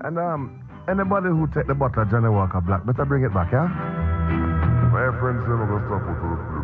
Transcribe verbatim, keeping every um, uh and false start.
And um, anybody who take the bottle of Johnny Walker Black, better bring it back, yeah? My friends never gonna stop with